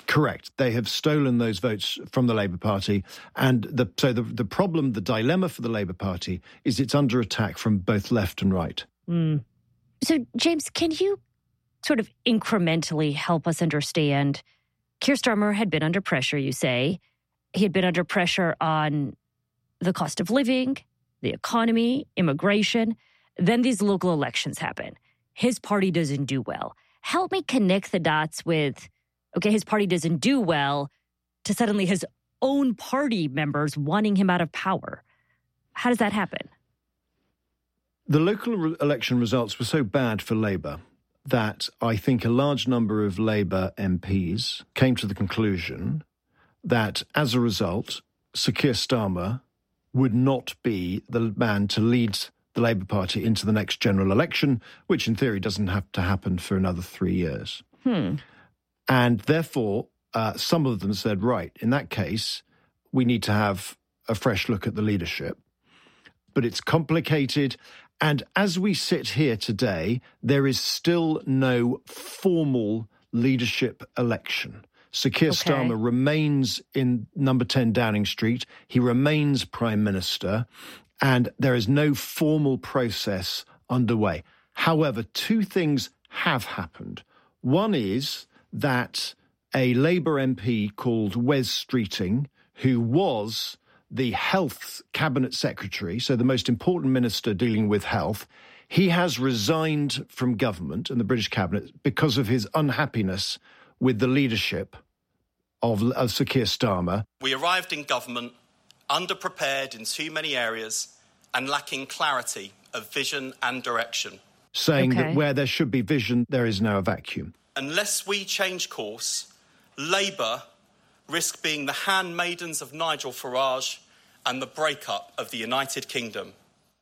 Correct. They have stolen those votes from the Labour Party. And the problem, the dilemma for the Labour Party is it's under attack from both left and right. Mm. So, James, can you sort of incrementally help us understand? Keir Starmer had been under pressure, you say. He had been under pressure on the cost of living, the economy, immigration. Then these local elections happen. His party doesn't do well. Help me connect the dots with, okay, his party doesn't do well, to suddenly his own party members wanting him out of power. How does that happen? The local election results were so bad for Labour that I think a large number of Labour MPs came to the conclusion that, as a result, Sir Keir Starmer would not be the man to lead the Labour Party into the next general election, which in theory doesn't have to happen for another 3 years. And therefore, some of them said, right, in that case, we need to have a fresh look at the leadership. But it's complicated. And as we sit here today, there is still no formal leadership election. Sir Keir Starmer remains in number 10 Downing Street. He remains Prime Minister, and there is no formal process underway. However, two things have happened. One is that a Labour MP called Wes Streeting, who was the Health Cabinet Secretary, so the most important minister dealing with health, he has resigned from government and the British Cabinet because of his unhappiness with the leadership of Sir Keir Starmer. We arrived in government underprepared in too many areas and lacking clarity of vision and direction. Saying that where there should be vision, there is now a vacuum. Unless we change course, Labour risk being the handmaidens of Nigel Farage and the breakup of the United Kingdom.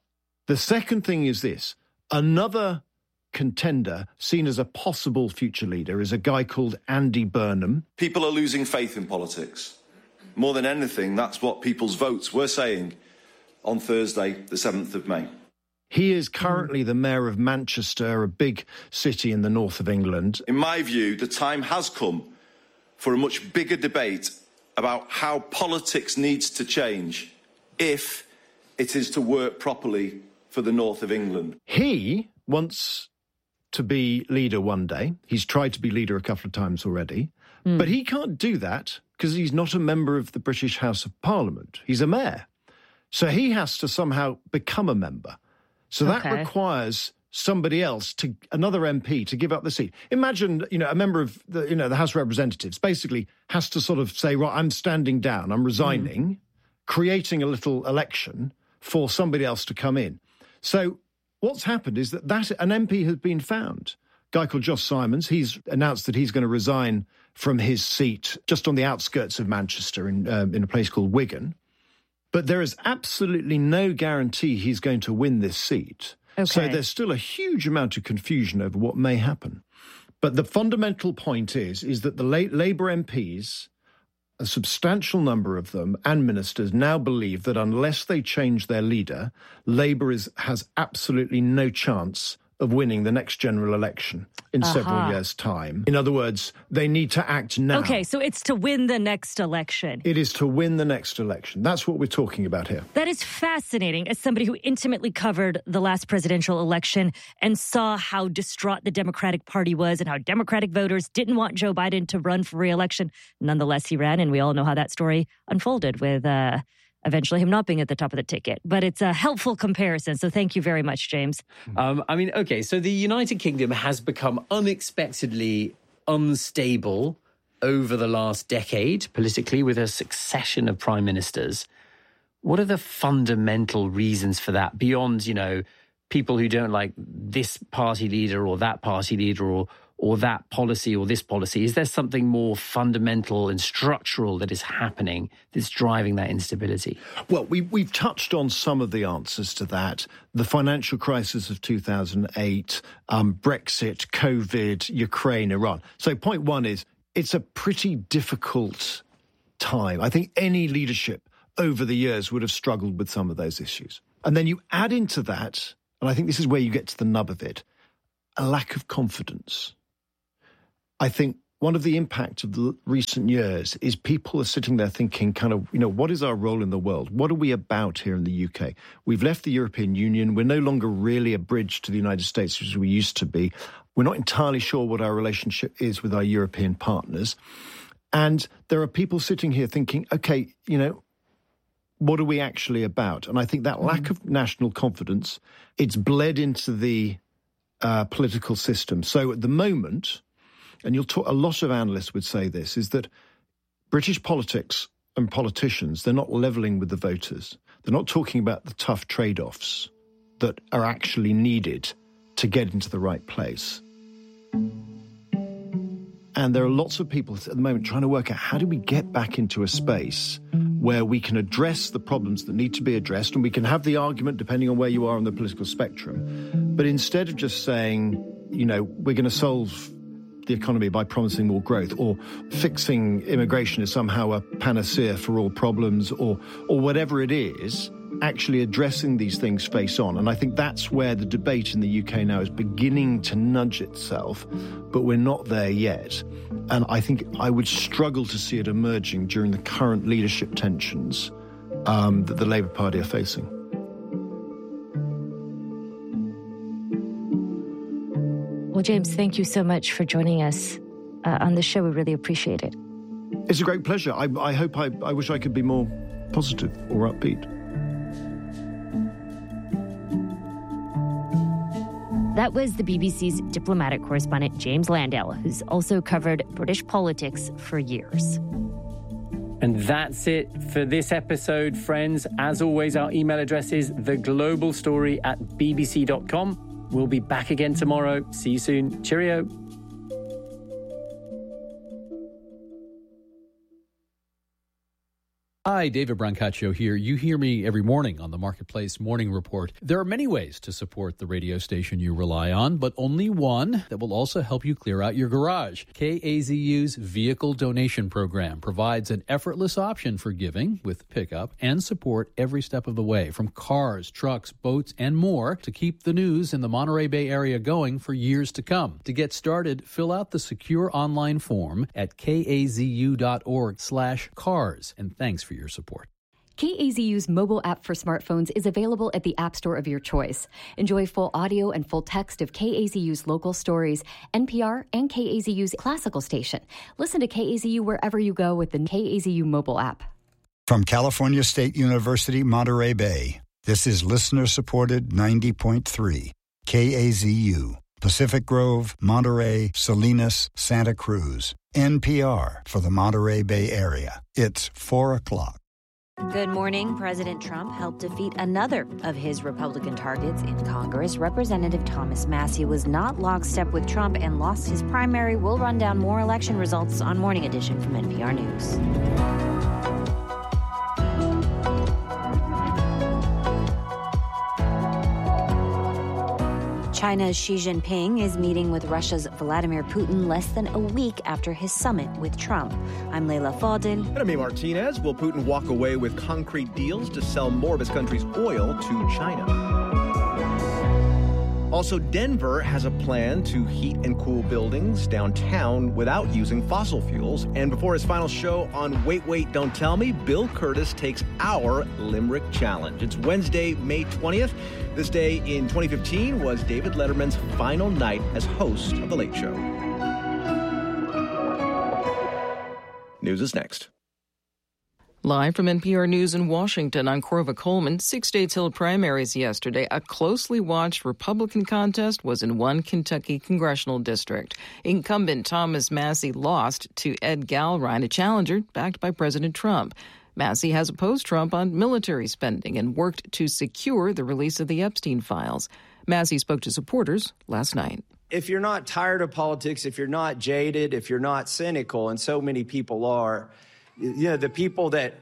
The second thing is this. Another contender seen as a possible future leader is a guy called Andy Burnham. People are losing faith in politics. More than anything, that's what people's votes were saying on Thursday, the 7th of May. He is currently the mayor of Manchester, a big city in the north of England. In my view, the time has come for a much bigger debate about how politics needs to change if it is to work properly for the north of England. He wants to be leader one day. He's tried to be leader a couple of times already. But he can't do that because he's not a member of the British House of Parliament. He's a mayor. So he has to somehow become a member. So that requires somebody else, another MP, to give up the seat. Imagine, a member of the House of Representatives basically has to sort of say, right, I'm standing down, I'm resigning, creating a little election for somebody else to come in. So what's happened is that an MP has been found. A guy called Josh Simons, he's announced that he's going to resign from his seat just on the outskirts of Manchester in a place called Wigan. But there is absolutely no guarantee he's going to win this seat. So there's still a huge amount of confusion over what may happen. But the fundamental point is that the Labour MPs, a substantial number of them, and ministers now believe that unless they change their leader, Labour has absolutely no chance of winning the next general election in several years' time. In other words, they need to act now. Okay, so it's to win the next election. It is to win the next election. That's what we're talking about here. That is fascinating. As somebody who intimately covered the last presidential election and saw how distraught the Democratic Party was and how Democratic voters didn't want Joe Biden to run for re-election. Nonetheless, he ran, and we all know how that story unfolded with eventually him not being at the top of the ticket. But it's a helpful comparison, so thank you very much, James. So the United Kingdom has become unexpectedly unstable over the last decade, politically, with a succession of prime ministers. What are the fundamental reasons for that, beyond, people who don't like this party leader or that party leader or that policy or this policy? Is there something more fundamental and structural that is happening that's driving that instability? Well, we've touched on some of the answers to that. The financial crisis of 2008, Brexit, COVID, Ukraine, Iran. So point one is it's a pretty difficult time. I think any leadership over the years would have struggled with some of those issues. And then you add into that, and I think this is where you get to the nub of it, a lack of confidence. I think one of the impact of the recent years is people are sitting there thinking kind of, what is our role in the world? What are we about here in the UK? We've left the European Union. We're no longer really a bridge to the United States, as we used to be. We're not entirely sure what our relationship is with our European partners. And there are people sitting here thinking, okay, what are we actually about? And I think that lack of national confidence, it's bled into the political system. So at the moment, and a lot of analysts would say this, is that British politics and politicians, they're not levelling with the voters. They're not talking about the tough trade-offs that are actually needed to get into the right place. And there are lots of people at the moment trying to work out how do we get back into a space where we can address the problems that need to be addressed, and we can have the argument depending on where you are on the political spectrum. But instead of just saying, we're going to solve the economy by promising more growth, or fixing immigration is somehow a panacea for all problems, or whatever it is, actually addressing these things face on. And I think that's where the debate in the UK now is beginning to nudge itself, but we're not there yet. And I think I would struggle to see it emerging during the current leadership tensions that the Labour Party are facing. Well, James, thank you so much for joining us on the show. We really appreciate it. It's a great pleasure. I wish I could be more positive or upbeat. That was the BBC's diplomatic correspondent, James Landale, who's also covered British politics for years. And that's it for this episode, friends. As always, our email address is theglobalstory@bbc.com. We'll be back again tomorrow. See you soon. Cheerio. Hi, David Brancaccio here. You hear me every morning on the Marketplace Morning Report. There are many ways to support the radio station you rely on, but only one that will also help you clear out your garage. KAZU's Vehicle Donation Program provides an effortless option for giving with pickup and support every step of the way, from cars, trucks, boats, and more, to keep the news in the Monterey Bay area going for years to come. To get started, fill out the secure online form at kazu.org/cars. And thanks for your support. KAZU's mobile app for smartphones is available at the app store of your choice. Enjoy full audio and full text of KAZU's local stories, NPR, and KAZU's classical station. Listen to KAZU wherever you go with the KAZU mobile app. From California State University, Monterey Bay, this is listener-supported 90.3 KAZU. Pacific Grove, Monterey, Salinas, Santa Cruz. NPR for the Monterey Bay area. It's 4 o'clock. Good morning. President Trump helped defeat another of his Republican targets in Congress. Representative Thomas Massie was not lockstep with Trump and lost his primary. We'll run down more election results on Morning Edition from NPR News. China's Xi Jinping is meeting with Russia's Vladimir Putin less than a week after his summit with Trump. I'm Leila Fadel. And I'm Martinez. Will Putin walk away with concrete deals to sell more of his country's oil to China? Also, Denver has a plan to heat and cool buildings downtown without using fossil fuels. And before his final show on Wait, Wait, Don't Tell Me, Bill Curtis takes our Limerick Challenge. It's Wednesday, May 20th. This day in 2015 was David Letterman's final night as host of The Late Show. News is next. Live from NPR News in Washington, I'm Corva Coleman. 6 states held primaries yesterday. A closely watched Republican contest was in one Kentucky congressional district. Incumbent Thomas Massie lost to Ed Galrine, a challenger backed by President Trump. Massie has opposed Trump on military spending and worked to secure the release of the Epstein files. Massie spoke to supporters last night. If you're not tired of politics, if you're not jaded, if you're not cynical, and so many people are, the people that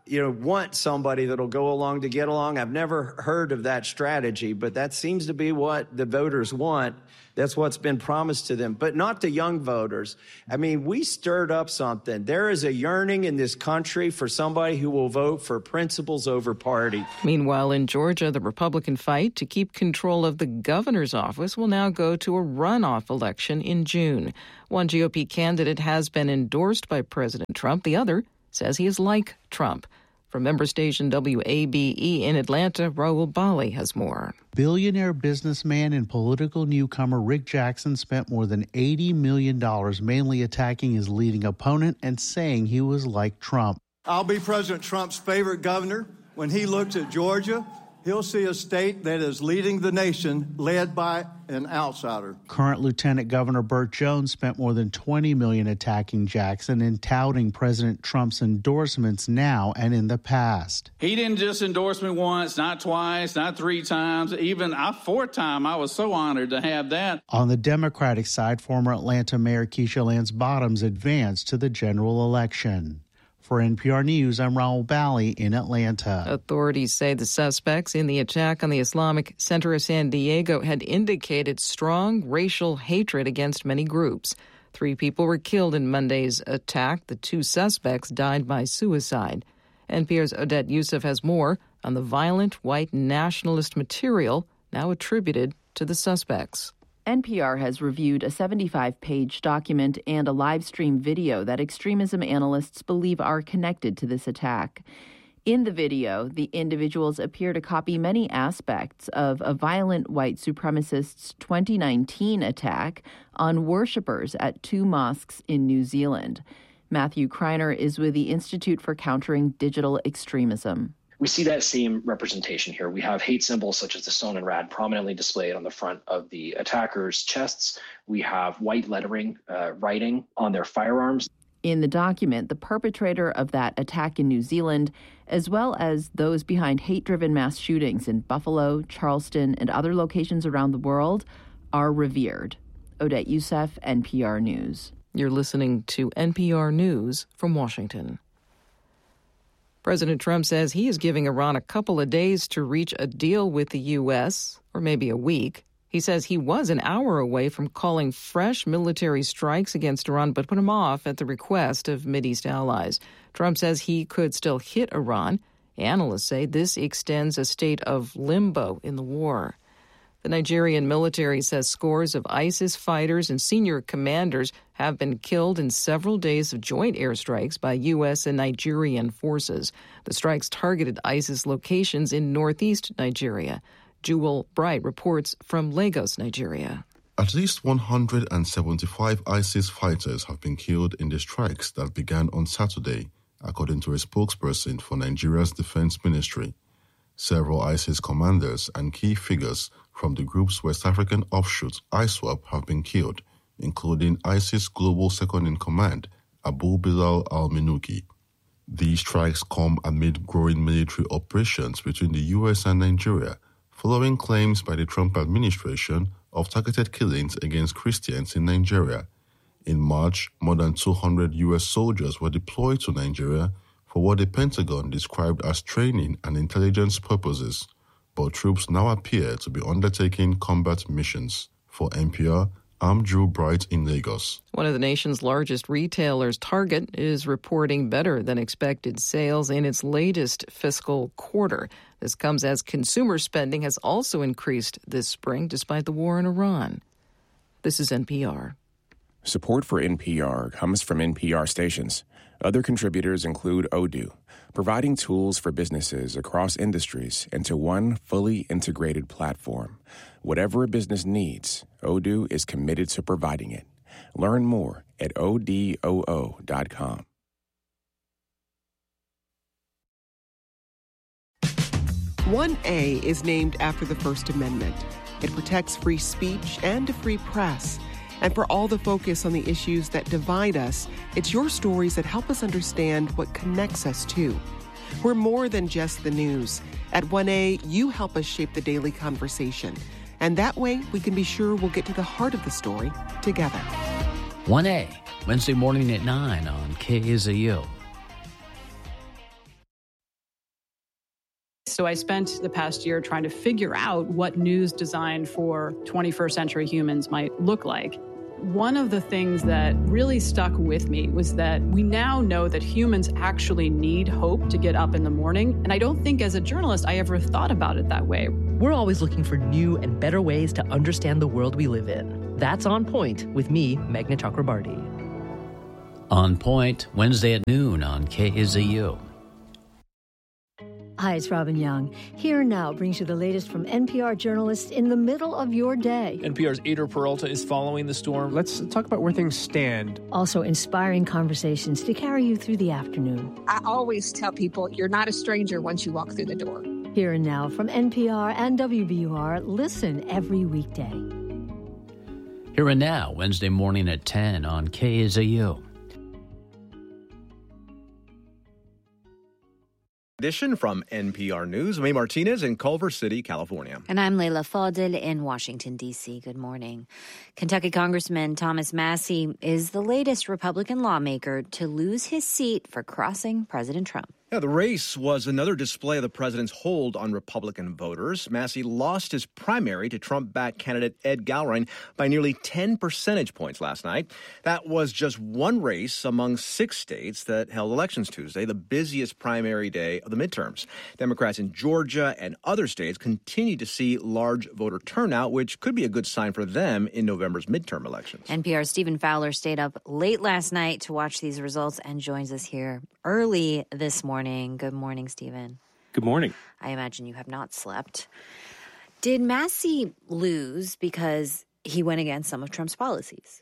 want somebody that'll go along to get along. I've never heard of that strategy, but that seems to be what the voters want. That's what's been promised to them, but not the young voters. I mean, we stirred up something. There is a yearning in this country for somebody who will vote for principles over party. Meanwhile, in Georgia, the Republican fight to keep control of the governor's office will now go to a runoff election in June. One GOP candidate has been endorsed by President Trump. The other says he is like Trump. From member station WABE in Atlanta, Raul Bali has more. Billionaire businessman and political newcomer Rick Jackson spent more than $80 million mainly attacking his leading opponent and saying he was like Trump. I'll be President Trump's favorite governor. When he looks at Georgia, he'll see a state that is leading the nation, led by an outsider. Current Lieutenant Governor Burt Jones spent more than $20 million attacking Jackson and touting President Trump's endorsements now and in the past. He didn't just endorse me once, not twice, not three times, even a fourth time. I was so honored to have that. On the Democratic side, former Atlanta Mayor Keisha Lance Bottoms advanced to the general election. For NPR News, I'm Raul Bali in Atlanta. Authorities say the suspects in the attack on the Islamic Center of San Diego had indicated strong racial hatred against many groups. 3 people were killed in Monday's attack. The 2 suspects died by suicide. NPR's Odette Youssef has more on the violent white nationalist material now attributed to the suspects. NPR has reviewed a 75-page document and a live stream video that extremism analysts believe are connected to this attack. In the video, the individuals appear to copy many aspects of a violent white supremacist's 2019 attack on worshippers at 2 mosques in New Zealand. Matthew Kreiner is with the Institute for Countering Digital Extremism. We see that same representation here. We have hate symbols such as the stone and rad prominently displayed on the front of the attackers' chests. We have white lettering, writing on their firearms. In the document, the perpetrator of that attack in New Zealand, as well as those behind hate-driven mass shootings in Buffalo, Charleston, and other locations around the world, are revered. Odette Youssef, NPR News. You're listening to NPR News from Washington. President Trump says he is giving Iran a couple of days to reach a deal with the U.S., or maybe a week. He says he was an hour away from calling fresh military strikes against Iran, but put him off at the request of Mideast allies. Trump says he could still hit Iran. Analysts say this extends a state of limbo in the war. The Nigerian military says scores of ISIS fighters and senior commanders have been killed in several days of joint airstrikes by U.S. and Nigerian forces. The strikes targeted ISIS locations in northeast Nigeria. Jewel Bright reports from Lagos, Nigeria. At least 175 ISIS fighters have been killed in the strikes that began on Saturday, according to a spokesperson for Nigeria's defense ministry. Several ISIS commanders and key figures from the group's West African offshoot, ISWAP, have been killed, including ISIS Global Second-in-Command, Abu Bilal al-Minuki. These strikes come amid growing military operations between the U.S. and Nigeria, following claims by the Trump administration of targeted killings against Christians in Nigeria. In March, more than 200 U.S. soldiers were deployed to Nigeria for what the Pentagon described as training and intelligence purposes, but troops now appear to be undertaking combat missions. For NPR, I'm Drew Bright in Lagos. One of the nation's largest retailers, Target, is reporting better than expected sales in its latest fiscal quarter. This comes as consumer spending has also increased this spring despite the war in Iran. This is NPR. Support for NPR comes from NPR stations. Other contributors include Odoo, providing tools for businesses across industries into one fully integrated platform. Whatever a business needs, Odoo is committed to providing it. Learn more at odoo.com. One A is named after the First Amendment. It protects free speech and a free press. And for all the focus on the issues that divide us, it's your stories that help us understand what connects us too. We're more than just the news. At 1A, you help us shape the daily conversation. And that way, we can be sure we'll get to the heart of the story together. 1A, Wednesday morning at 9 on KAZU. So I spent the past year trying to figure out what news designed for 21st century humans might look like. One of the things that really stuck with me was that we now know that humans actually need hope to get up in the morning. And I don't think as a journalist I ever thought about it that way. We're always looking for new and better ways to understand the world we live in. That's On Point with me, Meghna Chakrabarti. On Point, Wednesday at noon on KAZU. Hi, it's Robin Young. Here Now brings you the latest from NPR journalists in the middle of your day. NPR's Ader Peralta is following the storm. Let's talk about where things stand. Also inspiring conversations to carry you through the afternoon. I always tell people you're not a stranger once you walk through the door. Here and Now from NPR and WBUR. Listen every weekday. Here and Now, Wednesday morning at 10 on KAZU. Edition from NPR News. May Martinez in Culver City, California. And I'm Leila Fadel in Washington, D.C. Good morning. Kentucky Congressman Thomas Massie is the latest Republican lawmaker to lose his seat for crossing President Trump. Yeah, the race was another display of the president's hold on Republican voters. Massie lost his primary to Trump-backed candidate Ed Gallrein by nearly 10 percentage points last night. That was just one race among 6 states that held elections Tuesday, the busiest primary day of the midterms. Democrats in Georgia and other states continue to see large voter turnout, which could be a good sign for them in November's midterm elections. NPR's Stephen Fowler stayed up late last night to watch these results and joins us here early this morning. Good morning, Stephen. Good morning. I imagine you have not slept. Did Massie lose because he went against some of Trump's policies?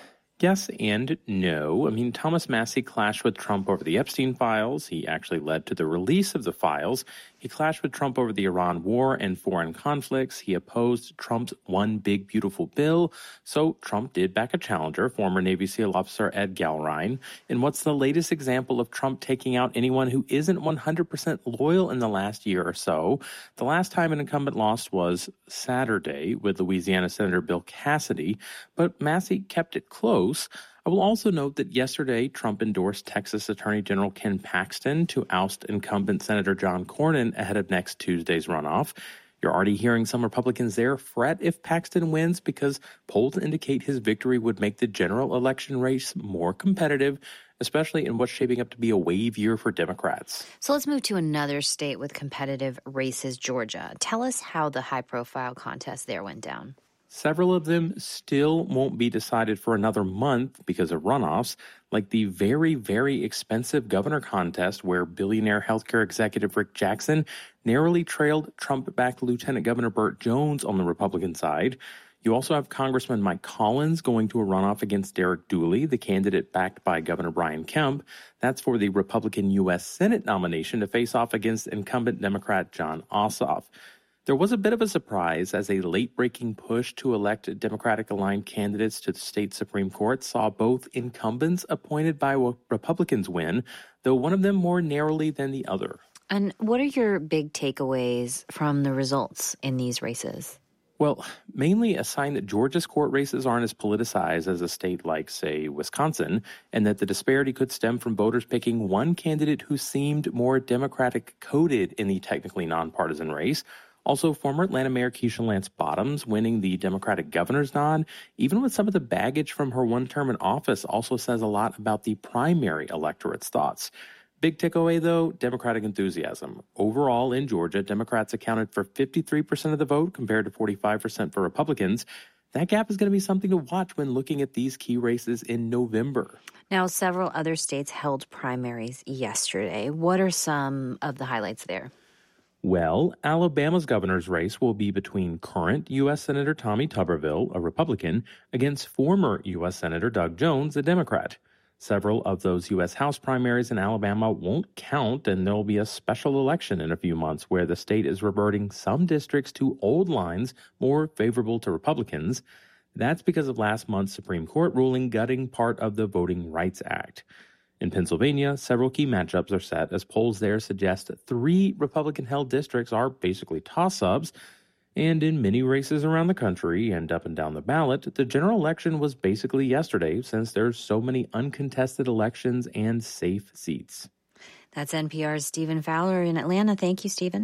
Yes and no. I mean, Thomas Massie clashed with Trump over the Epstein files. He actually led to the release of the files. He clashed with Trump over the Iran war and foreign conflicts. He opposed Trump's One Big Beautiful Bill. So Trump did back a challenger, former Navy SEAL officer Ed Gallrein. And what's the latest example of Trump taking out anyone who isn't 100% loyal in the last year or so? The last time an incumbent lost was Saturday with Louisiana Senator Bill Cassidy, but Massie kept it close. I will also note that yesterday, Trump endorsed Texas Attorney General Ken Paxton to oust incumbent Senator John Cornyn ahead of next Tuesday's runoff. You're already hearing some Republicans there fret if Paxton wins because polls indicate his victory would make the general election race more competitive, especially in what's shaping up to be a wave year for Democrats. So let's move to another state with competitive races, Georgia. Tell us how the high-profile contest there went down. Several of them still won't be decided for another month because of runoffs, like the very, very expensive governor contest where billionaire healthcare executive Rick Jackson narrowly trailed Trump-backed Lieutenant Governor Burt Jones on the Republican side. You also have Congressman Mike Collins going to a runoff against Derek Dooley, the candidate backed by Governor Brian Kemp. That's for the Republican U.S. Senate nomination to face off against incumbent Democrat Jon Ossoff. There was a bit of a surprise as a late-breaking push to elect Democratic-aligned candidates to the state Supreme Court saw both incumbents appointed by Republicans win, though one of them more narrowly than the other. And what are your big takeaways from the results in these races? Well, mainly a sign that Georgia's court races aren't as politicized as a state like, say, Wisconsin, and that the disparity could stem from voters picking one candidate who seemed more Democratic-coded in the technically nonpartisan race. Also, former Atlanta Mayor Keisha Lance Bottoms winning the Democratic governor's nod, even with some of the baggage from her one term in office, also says a lot about the primary electorate's thoughts. Big takeaway, though, Democratic enthusiasm. Overall, in Georgia, Democrats accounted for 53% of the vote compared to 45% for Republicans. That gap is going to be something to watch when looking at these key races in November. Now, several other states held primaries yesterday. What are some of the highlights there? Well, Alabama's governor's race will be between current U.S. Senator Tommy Tuberville, a Republican, against former U.S. Senator Doug Jones, a Democrat. Several of those U.S. House primaries in Alabama won't count, and there will be a special election in a few months where the state is reverting some districts to old lines more favorable to Republicans. That's because of last month's Supreme Court ruling gutting part of the Voting Rights Act. In Pennsylvania, several key matchups are set as polls there suggest 3 Republican-held districts are basically toss-ups. And in many races around the country and up and down the ballot, the general election was basically yesterday since there's so many uncontested elections and safe seats. That's NPR's Stephen Fowler in Atlanta. Thank you, Stephen.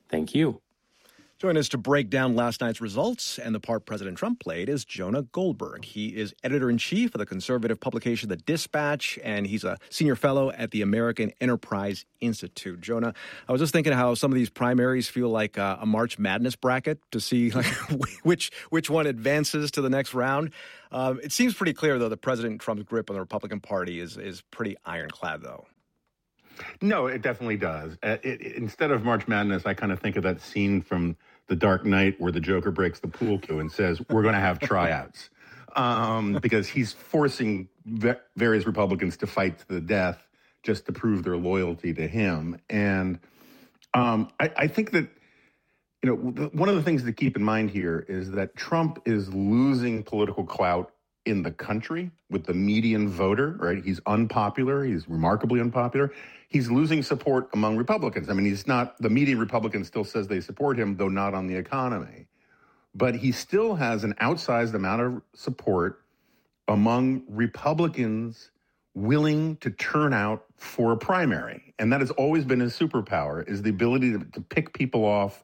Thank you. Join us to break down last night's results and the part President Trump played is Jonah Goldberg. He is editor-in-chief of the conservative publication The Dispatch, and he's a senior fellow at the American Enterprise Institute. Jonah, I was just thinking how some of these primaries feel like a March Madness bracket to see like which one advances to the next round. It seems pretty clear, though, that President Trump's grip on the Republican Party is pretty ironclad, though. No, it definitely does. Instead of March Madness, I kind of think of that scene from The Dark Knight where the Joker breaks the pool cue and says, we're going to have tryouts. Because he's forcing various Republicans to fight to the death just to prove their loyalty to him. And I think that, one of the things to keep in mind here is that Trump is losing political clout in the country with the median voter, right? He's unpopular. He's remarkably unpopular. He's losing support among Republicans. I mean, the median Republican still says they support him, though not on the economy. But he still has an outsized amount of support among Republicans willing to turn out for a primary. And that has always been his superpower, is the ability to pick people off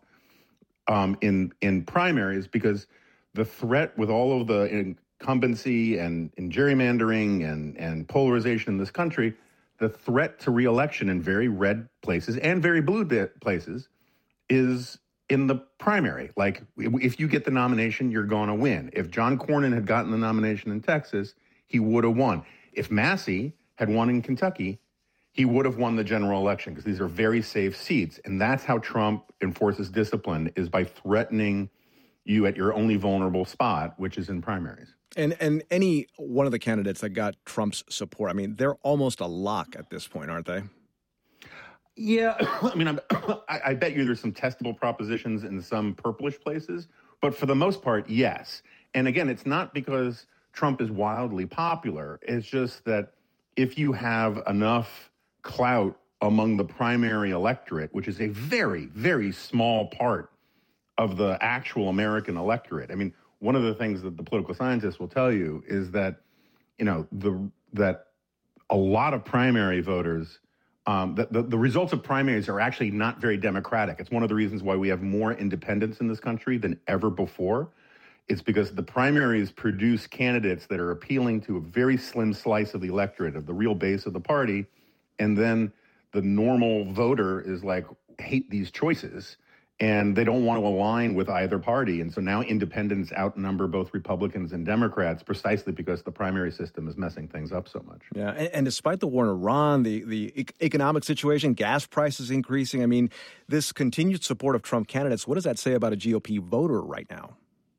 in primaries, because the threat with all of the incumbency and gerrymandering and polarization in this country, the threat to reelection in very red places and very blue places is in the primary. Like, if you get the nomination, you're going to win. If John Cornyn had gotten the nomination in Texas, he would have won. If Massey had won in Kentucky, he would have won the general election, because these are very safe seats. And that's how Trump enforces discipline, is by threatening you at your only vulnerable spot, which is in primaries. And any one of the candidates that got Trump's support, I mean, they're almost a lock at this point, aren't they? Yeah, I mean, I bet you there's some testable propositions in some purplish places, but for the most part, yes. And again, it's not because Trump is wildly popular. It's just that if you have enough clout among the primary electorate, which is a very, very small part of the actual American electorate. I mean, one of the things that the political scientists will tell you is that, that a lot of primary voters, the results of primaries are actually not very democratic. It's one of the reasons why we have more independents in this country than ever before. It's because the primaries produce candidates that are appealing to a very slim slice of the electorate, of the real base of the party. And then the normal voter is like, hate these choices. And they don't want to align with either party. And so now independents outnumber both Republicans and Democrats, precisely because the primary system is messing things up so much. Yeah, and despite the war in Iran, the economic situation, gas prices increasing, I mean, this continued support of Trump candidates, what does that say about a GOP voter right now?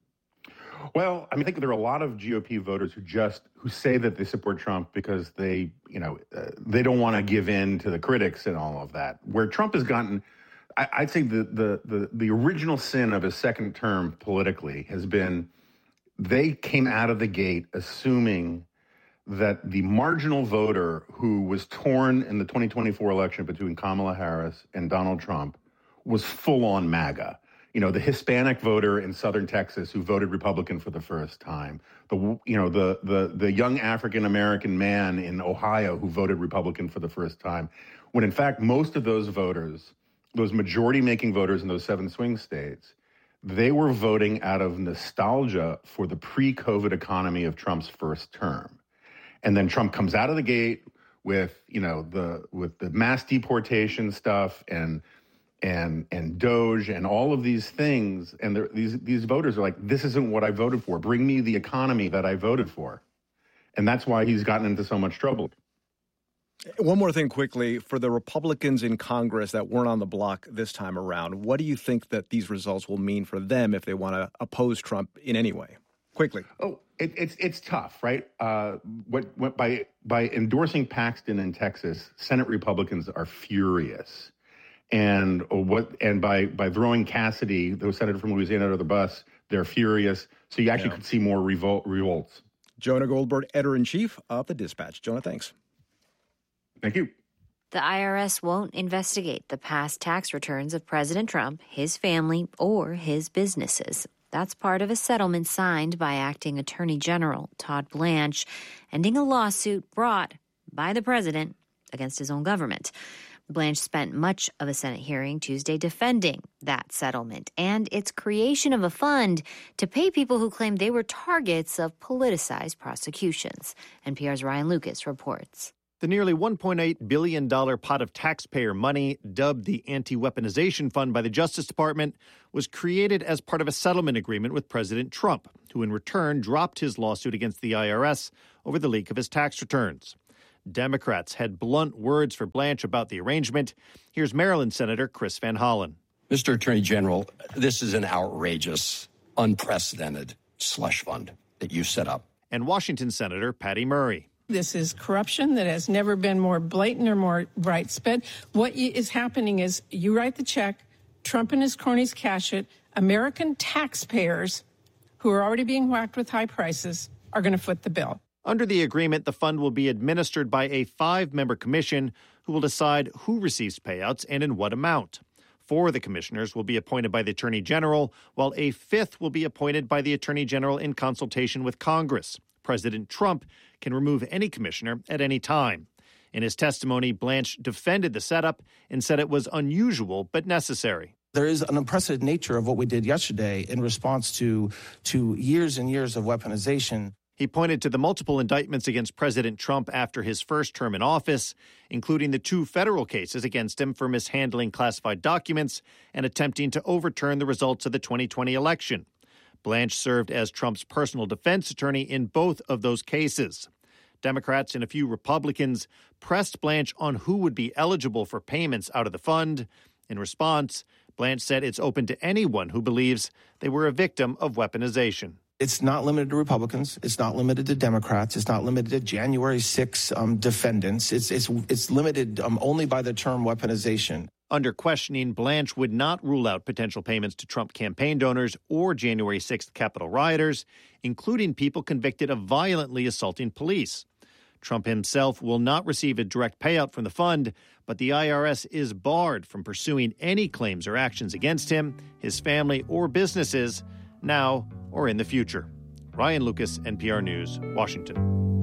Well, I mean, I think there are a lot of GOP voters who say that they support Trump because they don't want to give in to the critics and all of that. Where Trump has gotten, I'd say the original sin of his second term politically has been they came out of the gate assuming that the marginal voter who was torn in the 2024 election between Kamala Harris and Donald Trump was full on MAGA. The Hispanic voter in southern Texas who voted Republican for the first time, the young African American man in Ohio who voted Republican for the first time, when in fact most of those voters, those majority-making voters in those 7 swing states, they were voting out of nostalgia for the pre-COVID economy of Trump's first term. And then Trump comes out of the gate with, with the mass deportation stuff and DOGE and all of these things. And these voters are like, this isn't what I voted for. Bring me the economy that I voted for. And that's why he's gotten into so much trouble. One more thing quickly, for the Republicans in Congress that weren't on the block this time around, what do you think that these results will mean for them if they want to oppose Trump in any way? Quickly. Oh, it's tough, right? By endorsing Paxton in Texas, Senate Republicans are furious. And by throwing Cassidy, the senator from Louisiana, under the bus, they're furious. So you actually could see more revolts. Jonah Goldberg, editor-in-chief of The Dispatch. Jonah, thanks. Thank you. The IRS won't investigate the past tax returns of President Trump, his family, or his businesses. That's part of a settlement signed by Acting Attorney General Todd Blanche, ending a lawsuit brought by the president against his own government. Blanche spent much of a Senate hearing Tuesday defending that settlement and its creation of a fund to pay people who claimed they were targets of politicized prosecutions. NPR's Ryan Lucas reports. The nearly $1.8 billion pot of taxpayer money, dubbed the Anti-Weaponization Fund by the Justice Department, was created as part of a settlement agreement with President Trump, who in return dropped his lawsuit against the IRS over the leak of his tax returns. Democrats had blunt words for Blanche about the arrangement. Here's Maryland Senator Chris Van Hollen. Mr. Attorney General, this is an outrageous, unprecedented slush fund that you set up. And Washington Senator Patty Murray. This is corruption that has never been more blatant or more widespread. What is happening is you write the check, Trump and his cronies cash it, American taxpayers who are already being whacked with high prices are going to foot the bill. Under the agreement, the fund will be administered by a 5-member commission who will decide who receives payouts and in what amount. 4 of the commissioners will be appointed by the Attorney General, while a 5th will be appointed by the Attorney General in consultation with Congress. President Trump can remove any commissioner at any time. In his testimony, Blanche defended the setup and said it was unusual but necessary. There is an unprecedented nature of what we did yesterday in response to years and years of weaponization. He pointed to the multiple indictments against President Trump after his first term in office, including the 2 federal cases against him for mishandling classified documents and attempting to overturn the results of the 2020 election. Blanche served as Trump's personal defense attorney in both of those cases. Democrats and a few Republicans pressed Blanche on who would be eligible for payments out of the fund. In response, Blanche said it's open to anyone who believes they were a victim of weaponization. It's not limited to Republicans. It's not limited to Democrats. It's not limited to January 6 defendants. It's limited only by the term weaponization. Under questioning, Blanche would not rule out potential payments to Trump campaign donors or January 6th Capitol rioters, including people convicted of violently assaulting police. Trump himself will not receive a direct payout from the fund, but the IRS is barred from pursuing any claims or actions against him, his family, or businesses, now or in the future. Ryan Lucas, NPR News, Washington.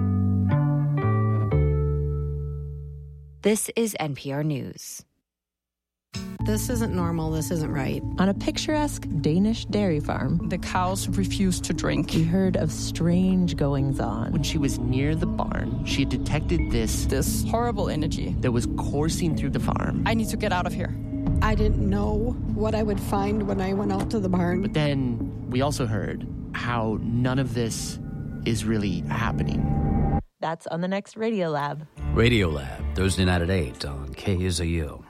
This is NPR News. This isn't normal. This isn't right. On a picturesque Danish dairy farm, the cows refused to drink. We heard of strange goings-on. When she was near the barn, she detected this horrible energy that was coursing through the farm. I need to get out of here. I didn't know what I would find when I went out to the barn. But then we also heard how none of this is really happening. That's on the next Radiolab. Radiolab, Thursday night at 8 on KAZU.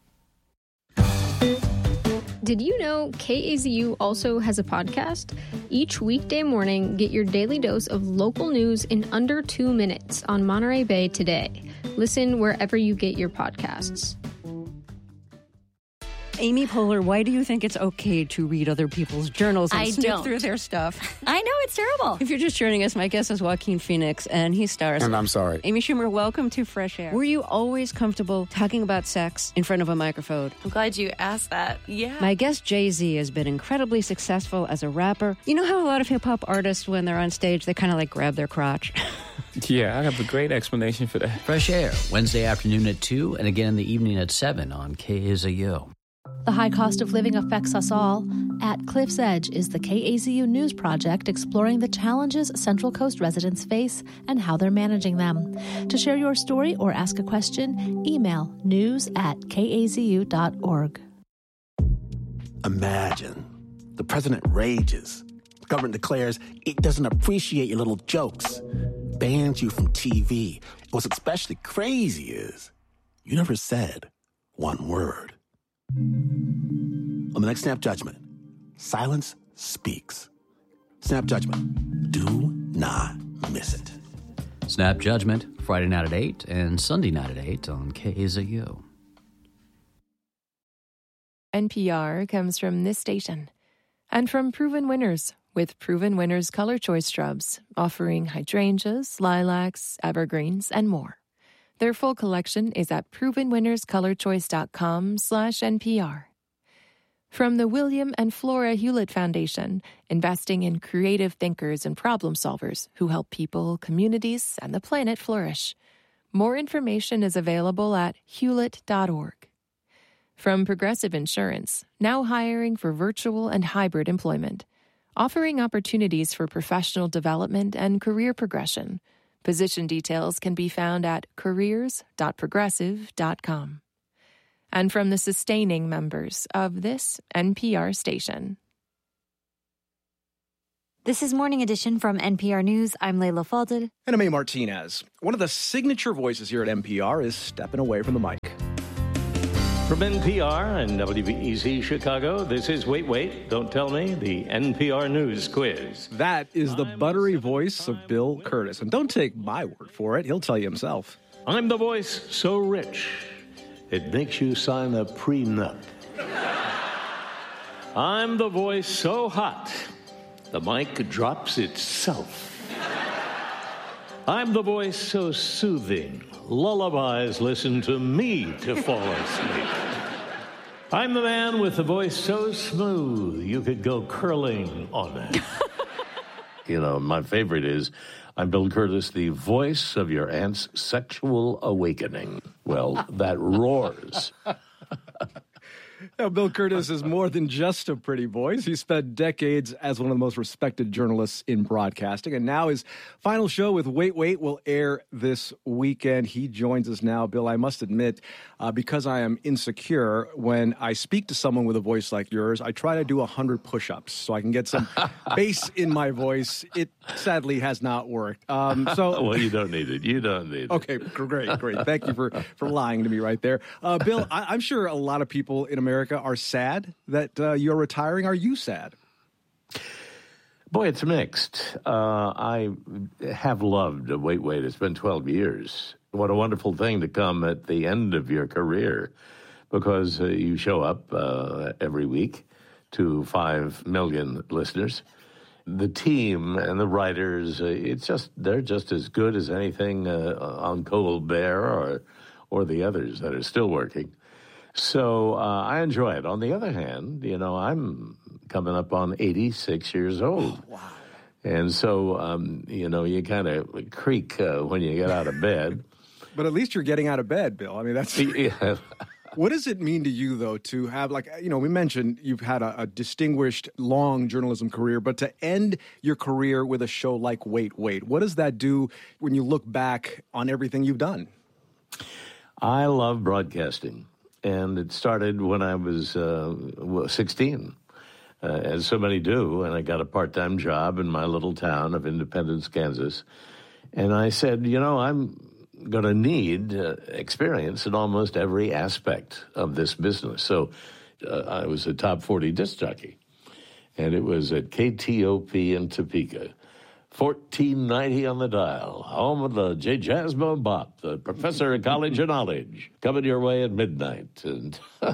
Did you know KAZU also has a podcast? Each weekday morning, get your daily dose of local news in under 2 minutes on Monterey Bay Today. Listen wherever you get your podcasts. Amy Poehler, why do you think it's okay to read other people's journals and snoop through their stuff? I know, it's terrible. If you're just joining us, my guest is Joaquin Phoenix, and he stars... And I'm sorry. Amy Schumer, welcome to Fresh Air. Were you always comfortable talking about sex in front of a microphone? I'm glad you asked that. Yeah. My guest, Jay-Z, has been incredibly successful as a rapper. You know how a lot of hip-hop artists, when they're on stage, they kind of like grab their crotch? Yeah, I have a great explanation for that. Fresh Air, Wednesday afternoon at 2 and again in the evening at 7 on KAZU. The high cost of living affects us all. At Cliff's Edge is the KAZU News Project exploring the challenges Central Coast residents face and how they're managing them. To share your story or ask a question, email news@kazu.org. Imagine the president rages. The government declares it doesn't appreciate your little jokes, bans you from TV. What's especially crazy is you never said one word. On the next Snap Judgment, silence speaks. Snap Judgment. Do not miss it. Snap Judgment, Friday night at 8 and Sunday night at 8 on KAZU. NPR comes from this station and from Proven Winners, with Proven Winners Color Choice Shrubs, offering hydrangeas, lilacs, evergreens, and more. Their full collection is at provenwinnerscolorchoice.com/NPR. From the William and Flora Hewlett Foundation, investing in creative thinkers and problem solvers who help people, communities, and the planet flourish. More information is available at hewlett.org. From Progressive Insurance, now hiring for virtual and hybrid employment, offering opportunities for professional development and career progression. Position details can be found at careers.progressive.com. And from the sustaining members of this NPR station. This is Morning Edition from NPR News. I'm Layla Falded. And I'm A. Martinez. One of the signature voices here at NPR is stepping away from the mic. From NPR and WBEZ Chicago, this is Wait, Don't Tell Me, the NPR News Quiz. That is the buttery voice of Bill Kurtis. And don't take my word for it. He'll tell you himself. I'm the voice so rich, it makes you sign a prenup. I'm the voice so hot, the mic drops itself. I'm the voice so soothing, lullabies listen to me to fall asleep. I'm the man with the voice so smooth, you could go curling on it. You know, my favorite is, I'm Bill Kurtis, the voice of your aunt's sexual awakening. Well, that roars. Now, Bill Kurtis is more than just a pretty voice. He spent decades as one of the most respected journalists in broadcasting, and now his final show with Wait will air this weekend. He joins us now. Bill, I must admit, because I am insecure, when I speak to someone with a voice like yours, I try to do 100 push-ups so I can get some bass in my voice. It sadly has not worked. Well, you don't need it. You don't need it. Okay, great. Thank you for lying to me right there. Bill, I'm sure a lot of people in America are sad that you're retiring. Are you sad? Boy, it's mixed. I have loved Wait. It's been 12 years. What a wonderful thing to come at the end of your career, because you show up every week to 5 million listeners. The team and the writers, they're just as good as anything on Colbert or the others that are still working. So I enjoy it. On the other hand, you know, I'm coming up on 86 years old. Oh, wow. And so, you know, you kind of creak when you get out of bed. But at least you're getting out of bed, Bill. I mean, that's... Yeah. What does it mean to you, though, to have, like, you know, we mentioned you've had a distinguished, long journalism career, but to end your career with a show like Wait. What does that do when you look back on everything you've done? I love broadcasting. And it started when I was 16, as so many do, and I got a part-time job in my little town of Independence, Kansas. And I said, you know, I'm going to need experience in almost every aspect of this business. So I was a top 40 disc jockey, and it was at KTOP in Topeka. 1490 on the dial, home of the J. Jasmine Bop, the professor of college of knowledge, coming your way at midnight. And,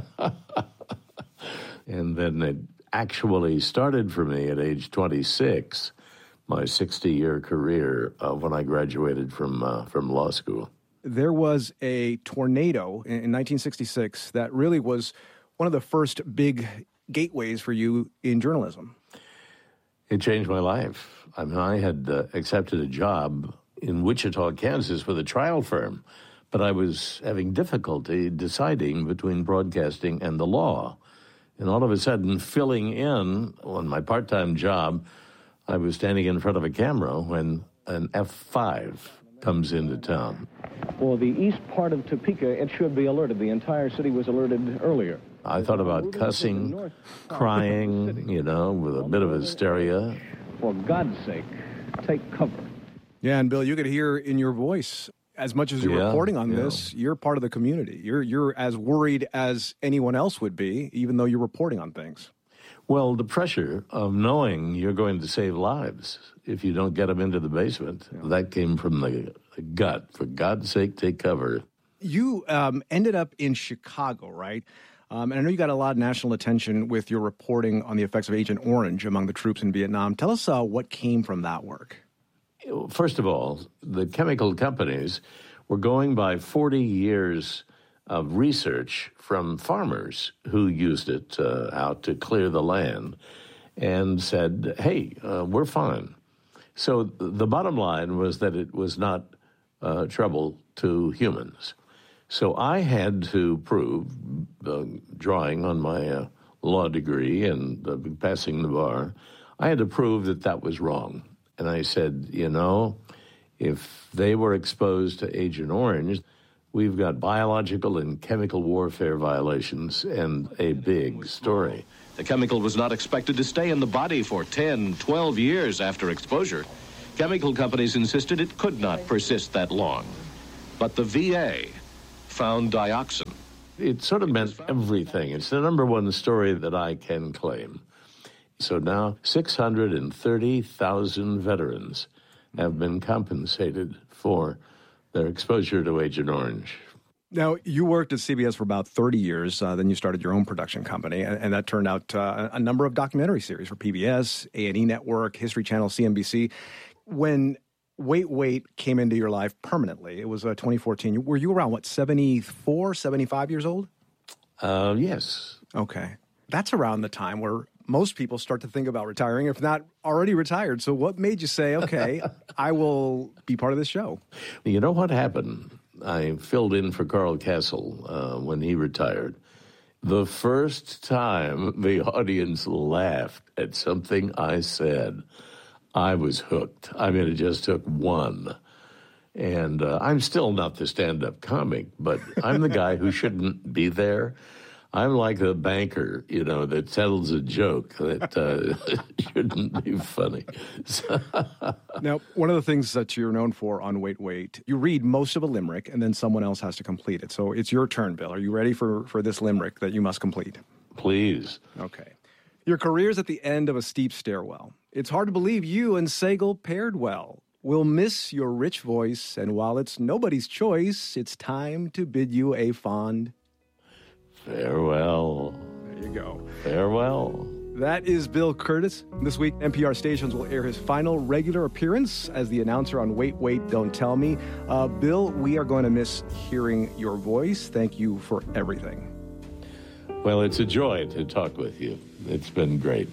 and then it actually started for me at age 26, my 60-year career when I graduated from law school. There was a tornado in 1966 that really was one of the first big gateways for you in journalism. It changed my life. I mean, I had accepted a job in Wichita, Kansas with a trial firm, but I was having difficulty deciding between broadcasting and the law. And all of a sudden, filling in on my part-time job, I was standing in front of a camera when an F5 comes into town. For the east part of Topeka, it should be alerted. The entire city was alerted earlier. I thought about cussing, crying, you know, with a bit of hysteria. For God's sake, take cover. Yeah, and Bill, you could hear in your voice, as much as you're reporting on this, you're part of the community. You're as worried as anyone else would be, even though you're reporting on things. Well, the pressure of knowing you're going to save lives if you don't get them into the basement, that came from the gut. For God's sake, take cover. You ended up in Chicago, right? And I know you got a lot of national attention with your reporting on the effects of Agent Orange among the troops in Vietnam. Tell us what came from that work. First of all, the chemical companies were going by 40 years of research from farmers who used it out to clear the land and said, hey, we're fine. So the bottom line was that it was not trouble to humans. So I had to prove, drawing on my law degree and passing the bar, I had to prove that that was wrong. And I said, if they were exposed to Agent Orange, we've got biological and chemical warfare violations and a big story. The chemical was not expected to stay in the body for 10, 12 years after exposure. Chemical companies insisted it could not persist that long. But the VA found dioxin. It sort of meant everything. It's the number one story that I can claim. So now 630,000 veterans have been compensated for their exposure to Agent Orange. Now, you worked at CBS for about 30 years. Then you started your own production company, and that turned out a number of documentary series for PBS, A&E Network, History Channel, CNBC. When Wait, Wait came into your life permanently, it was 2014. Were you around, 74, 75 years old? Yes. Okay. That's around the time where most people start to think about retiring, if not already retired. So what made you say, okay, I will be part of this show? You know what happened? I filled in for Carl Castle when he retired. The first time the audience laughed at something I said, I was hooked. I mean, it just took one. And I'm still not the stand-up comic, but I'm the guy who shouldn't be there. I'm like the banker, that tells a joke that shouldn't be funny. Now, one of the things that you're known for on Wait, Wait, you read most of a limerick, and then someone else has to complete it. So it's your turn, Bill. Are you ready for this limerick that you must complete? Please. Okay. Your career's at the end of a steep stairwell. It's hard to believe you and Sagal paired well. We'll miss your rich voice, and while it's nobody's choice, it's time to bid you a fond farewell. There you go. Farewell. That is Bill Kurtis. This week, NPR stations will air his final regular appearance as the announcer on Wait, Wait, Don't Tell Me. Bill, we are going to miss hearing your voice. Thank you for everything. Well, it's a joy to talk with you. It's been great.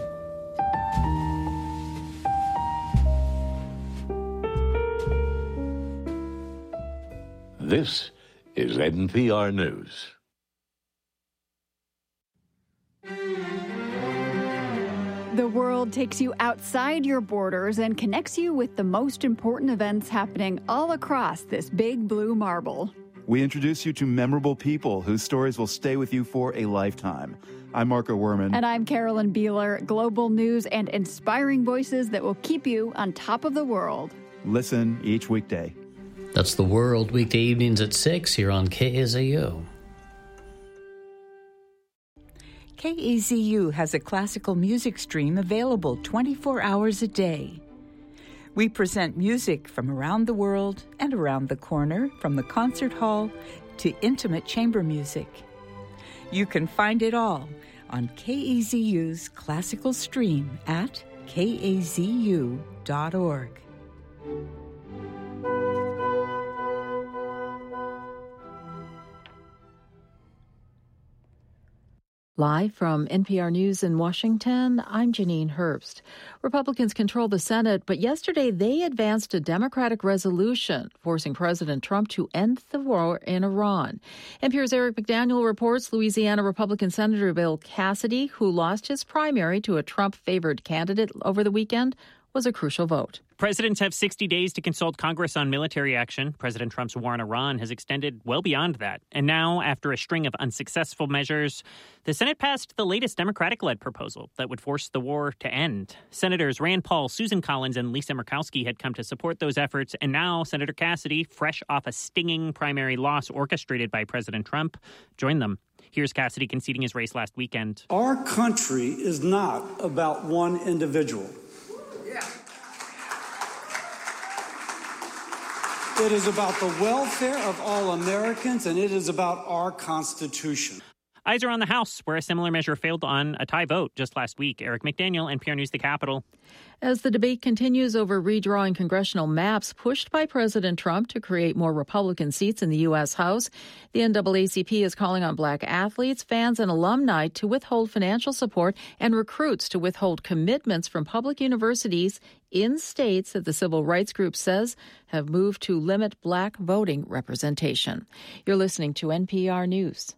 This is NPR News. The world takes you outside your borders and connects you with the most important events happening all across this big blue marble. We introduce you to memorable people whose stories will stay with you for a lifetime. I'm Marco Werman. And I'm Carolyn Beeler. Global news and inspiring voices that will keep you on top of the world. Listen each weekday. That's The World, weekday evenings at 6 here on KAZU. KAZU has a classical music stream available 24 hours a day. We present music from around the world and around the corner, from the concert hall to intimate chamber music. You can find it all on KAZU's classical stream at kazu.org. Live from NPR News in Washington, I'm Janine Herbst. Republicans control the Senate, but yesterday they advanced a Democratic resolution forcing President Trump to end the war in Iran. NPR's Eric McDaniel reports Louisiana Republican Senator Bill Cassidy, who lost his primary to a Trump-favored candidate over the weekend, was a crucial vote. Presidents have 60 days to consult Congress on military action. President Trump's war on Iran has extended well beyond that. And now, after a string of unsuccessful measures, the Senate passed the latest Democratic-led proposal that would force the war to end. Senators Rand Paul, Susan Collins, and Lisa Murkowski had come to support those efforts. And now Senator Cassidy, fresh off a stinging primary loss orchestrated by President Trump, joined them. Here's Cassidy conceding his race last weekend. Our country is not about one individual. It is about the welfare of all Americans, and it is about our Constitution. Eyes are on the House, where a similar measure failed on a tie vote just last week. Eric McDaniel, NPR News, the Capitol. As the debate continues over redrawing congressional maps pushed by President Trump to create more Republican seats in the U.S. House, the NAACP is calling on black athletes, fans, and alumni to withhold financial support and recruits to withhold commitments from public universities in states that the civil rights group says have moved to limit black voting representation. You're listening to NPR News.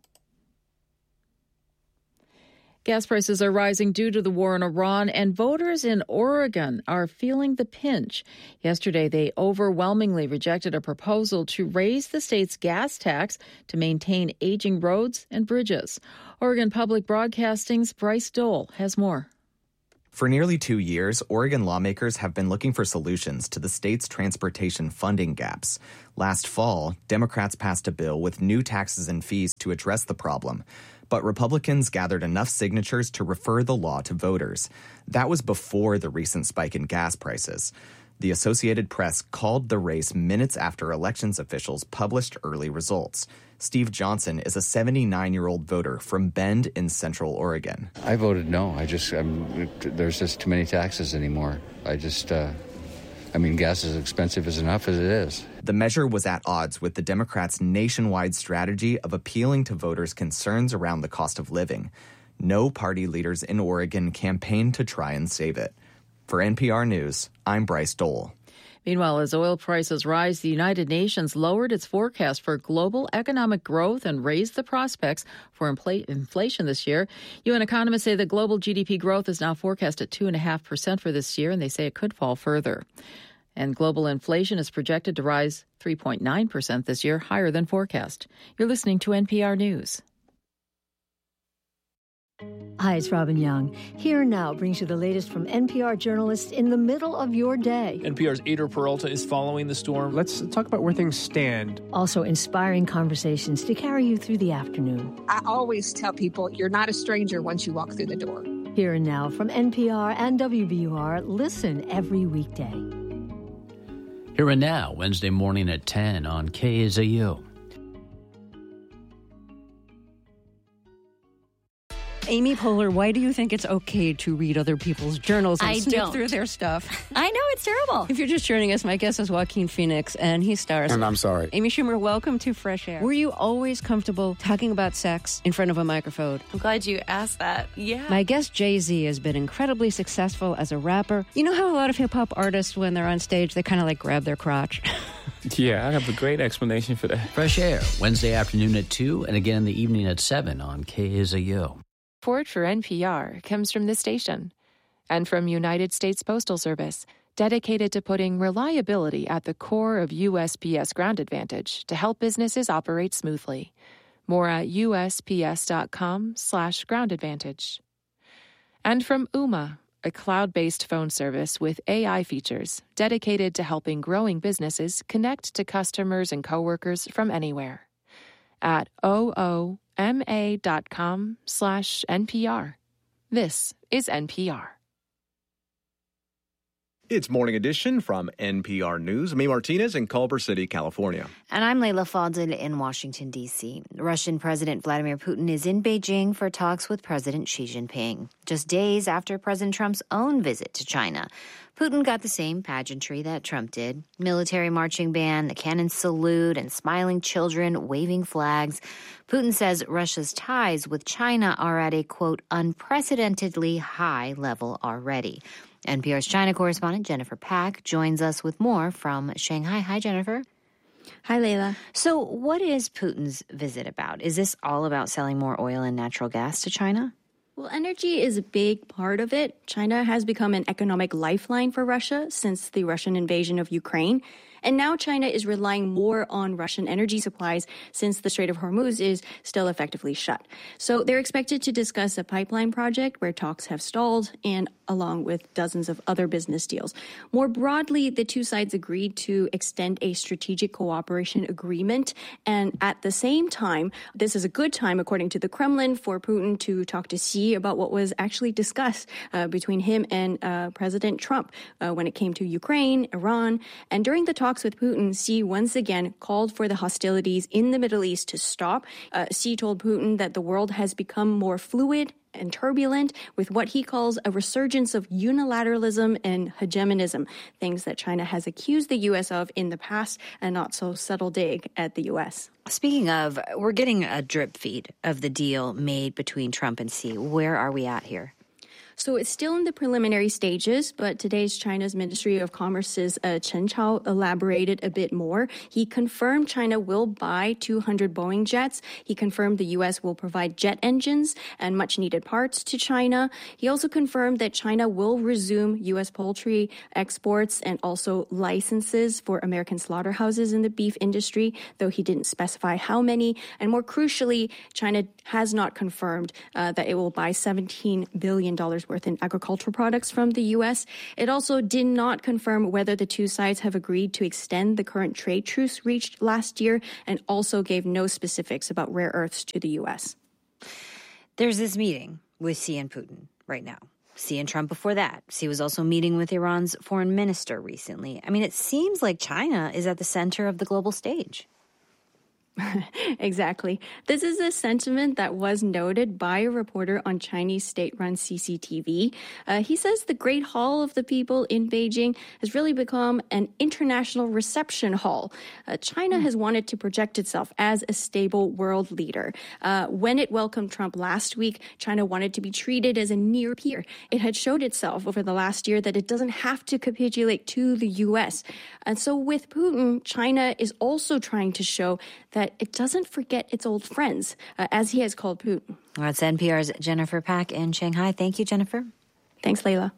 Gas prices are rising due to the war in Iran, and voters in Oregon are feeling the pinch. Yesterday, they overwhelmingly rejected a proposal to raise the state's gas tax to maintain aging roads and bridges. Oregon Public Broadcasting's Bryce Dole has more. For nearly 2 years, Oregon lawmakers have been looking for solutions to the state's transportation funding gaps. Last fall, Democrats passed a bill with new taxes and fees to address the problem. But Republicans gathered enough signatures to refer the law to voters. That was before the recent spike in gas prices. The Associated Press called the race minutes after elections officials published early results. Steve Johnson is a 79-year-old voter from Bend in Central Oregon. I voted no. There's just too many taxes anymore. Gas is expensive as enough as it is. The measure was at odds with the Democrats' nationwide strategy of appealing to voters' concerns around the cost of living. No party leaders in Oregon campaigned to try and save it. For NPR News, I'm Bryce Dole. Meanwhile, as oil prices rise, the United Nations lowered its forecast for global economic growth and raised the prospects for inflation this year. UN economists say that global GDP growth is now forecast at 2.5% for this year, and they say it could fall further. And global inflation is projected to rise 3.9% this year, higher than forecast. You're listening to NPR News. Hi, it's Robin Young. Here Now brings you the latest from NPR journalists in the middle of your day. NPR's Ader Peralta is following the storm. Let's talk about where things stand. Also, inspiring conversations to carry you through the afternoon. I always tell people you're not a stranger once you walk through the door. Here and Now from NPR and WBUR. Listen every weekday. Here and Now, Wednesday morning at 10 on KAZU. Amy Poehler, why do you think it's okay to read other people's journals and snoop through their stuff? I know, it's terrible. If you're just joining us, my guest is Joaquin Phoenix, and he stars. And I'm sorry. Amy Schumer, welcome to Fresh Air. Were you always comfortable talking about sex in front of a microphone? I'm glad you asked that. Yeah. My guest, Jay-Z, has been incredibly successful as a rapper. You know how a lot of hip-hop artists, when they're on stage, they kind of grab their crotch? Yeah, I have a great explanation for that. Fresh Air, Wednesday afternoon at 2 and again in the evening at 7 on KAZU. Support for NPR comes from this station and from United States Postal Service, dedicated to putting reliability at the core of USPS Ground Advantage to help businesses operate smoothly. More at USPS.com/Ground Advantage. And from Ooma, a cloud-based phone service with AI features dedicated to helping growing businesses connect to customers and coworkers from anywhere. At ooma.com/NPR. This is NPR. It's Morning Edition from NPR News. Ami Martinez in Culver City, California. And I'm Leila Fadel in Washington, D.C. Russian President Vladimir Putin is in Beijing for talks with President Xi Jinping, just days after President Trump's own visit to China. Putin got the same pageantry that Trump did. Military marching band, the cannon salute, and smiling children waving flags. Putin says Russia's ties with China are at a, quote, unprecedentedly high level already. NPR's China correspondent Jennifer Pack joins us with more from Shanghai. Hi, Jennifer. Hi, Leila. So what is Putin's visit about? Is this all about selling more oil and natural gas to China? Well, energy is a big part of it. China has become an economic lifeline for Russia since the Russian invasion of Ukraine. And now China is relying more on Russian energy supplies since the Strait of Hormuz is still effectively shut. So they're expected to discuss a pipeline project where talks have stalled, and along with dozens of other business deals. More broadly, the two sides agreed to extend a strategic cooperation agreement. And at the same time, this is a good time, according to the Kremlin, for Putin to talk to Xi about what was actually discussed between him and President Trump when it came to Ukraine, Iran. And during the talk, talks with Putin, Xi once again called for the hostilities in the Middle East to stop. Xi told Putin that the world has become more fluid and turbulent with what he calls a resurgence of unilateralism and hegemonism, things that China has accused the U.S. of in the past, and not so subtle dig at the U.S. Speaking of, we're getting a drip feed of the deal made between Trump and Xi. Where are we at here? So it's still in the preliminary stages, but today's China's Ministry of Commerce's Chen Chao elaborated a bit more. He confirmed China will buy 200 Boeing jets. He confirmed the U.S. will provide jet engines and much-needed parts to China. He also confirmed that China will resume U.S. poultry exports and also licenses for American slaughterhouses in the beef industry, though he didn't specify how many. And more crucially, China has not confirmed that it will buy $17 billion worth in agricultural products from the U.S. It also did not confirm whether the two sides have agreed to extend the current trade truce reached last year, and also gave no specifics about rare earths to the U.S. There's this meeting with Xi and Putin right now. Xi and Trump before that. Xi was also meeting with Iran's foreign minister recently. I mean, it seems like China is at the center of the global stage. Exactly. This is a sentiment that was noted by a reporter on Chinese state-run CCTV. He says the Great Hall of the People in Beijing has really become an international reception hall. China has wanted to project itself as a stable world leader. When it welcomed Trump last week, China wanted to be treated as a near peer. It had showed itself over the last year that it doesn't have to capitulate to the U.S. And so with Putin, China is also trying to show that it doesn't forget its old friends, as he has called Putin. That's NPR's Jennifer Pack in Shanghai. Thank you, Jennifer. Thanks, Layla.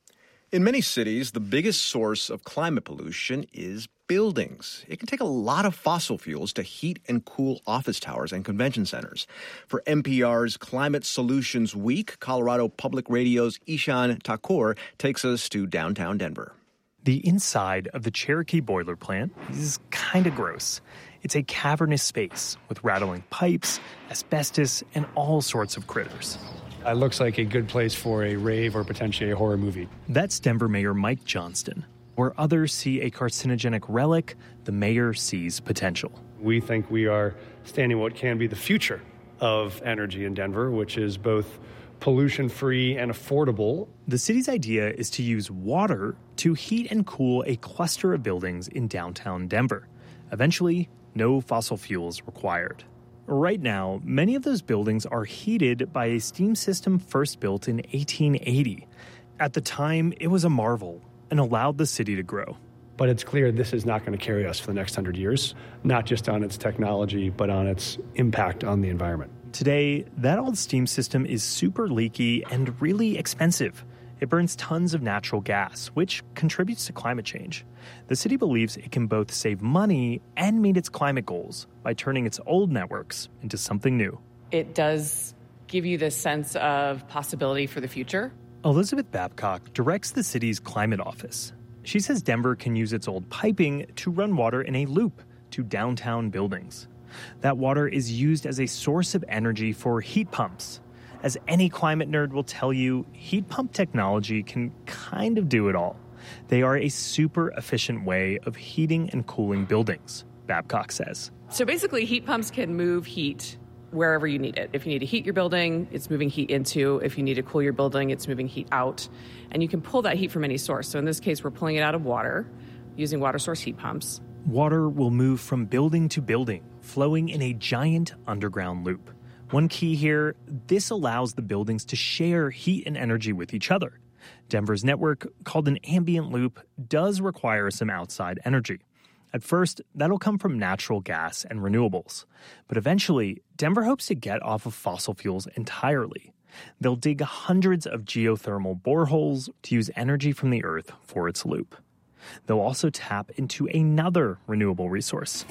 In many cities, the biggest source of climate pollution is buildings. It can take a lot of fossil fuels to heat and cool office towers and convention centers. For NPR's Climate Solutions Week, Colorado Public Radio's Ishan Thakur takes us to downtown Denver. The inside of the Cherokee boiler plant is kind of gross. It's a cavernous space with rattling pipes, asbestos, and all sorts of critters. It looks like a good place for a rave or potentially a horror movie. That's Denver Mayor Mike Johnston. Where others see a carcinogenic relic, the mayor sees potential. We think we are standing what can be the future of energy in Denver, which is both pollution-free and affordable. The city's idea is to use water to heat and cool a cluster of buildings in downtown Denver. Eventually, no fossil fuels required. Right now, many of those buildings are heated by a steam system first built in 1880. At the time, it was a marvel and allowed the city to grow. But it's clear this is not going to carry us for the next 100 years, not just on its technology, but on its impact on the environment. Today, that old steam system is super leaky and really expensive. It burns tons of natural gas, which contributes to climate change. The city believes it can both save money and meet its climate goals by turning its old networks into something new. It does give you this sense of possibility for the future. Elizabeth Babcock directs the city's climate office. She says Denver can use its old piping to run water in a loop to downtown buildings. That water is used as a source of energy for heat pumps. As any climate nerd will tell you, heat pump technology can kind of do it all. They are a super efficient way of heating and cooling buildings, Babcock says. So basically, heat pumps can move heat wherever you need it. If you need to heat your building, it's moving heat into. If you need to cool your building, it's moving heat out. And you can pull that heat from any source. So in this case, we're pulling it out of water using water source heat pumps. Water will move from building to building, flowing in a giant underground loop. One key here, this allows the buildings to share heat and energy with each other. Denver's network, called an ambient loop, does require some outside energy. At first, that'll come from natural gas and renewables. But eventually, Denver hopes to get off of fossil fuels entirely. They'll dig hundreds of geothermal boreholes to use energy from the earth for its loop. They'll also tap into another renewable resource.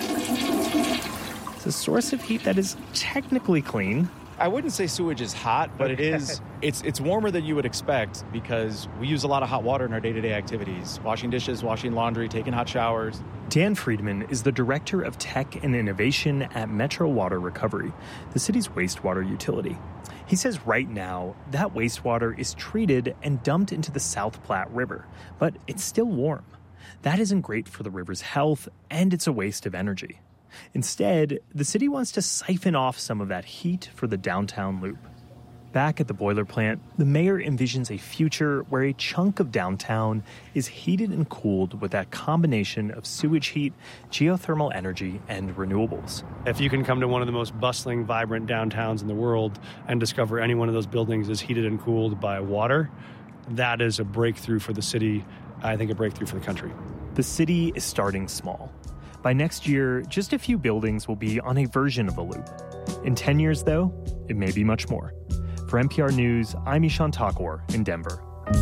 It's a source of heat that is technically clean. I wouldn't say sewage is hot, but it is. It's warmer than you would expect because we use a lot of hot water in our day-to-day activities. Washing dishes, washing laundry, taking hot showers. Dan Friedman is the Director of Tech and Innovation at Metro Water Recovery, the city's wastewater utility. He says right now, that wastewater is treated and dumped into the South Platte River, but it's still warm. That isn't great for the river's health, and it's a waste of energy. Instead, the city wants to siphon off some of that heat for the downtown loop. Back at the boiler plant, the mayor envisions a future where a chunk of downtown is heated and cooled with that combination of sewage heat, geothermal energy, and renewables. If you can come to one of the most bustling, vibrant downtowns in the world and discover any one of those buildings is heated and cooled by water, that is a breakthrough for the city, I think a breakthrough for the country. The city is starting small. By next year, just a few buildings will be on a version of a loop. In 10 years, though, it may be much more. For NPR News, I'm Ishan Thakur in Denver.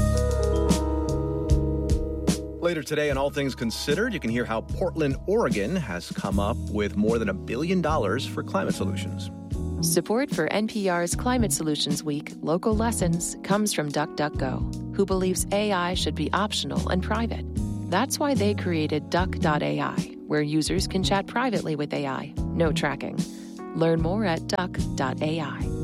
Later today on All Things Considered, you can hear how Portland, Oregon has come up with more than $1 billion for climate solutions. Support for NPR's Climate Solutions Week Local Lessons comes from DuckDuckGo, who believes AI should be optional and private. That's why they created Duck.ai, where users can chat privately with AI, no tracking. Learn more at Duck.ai.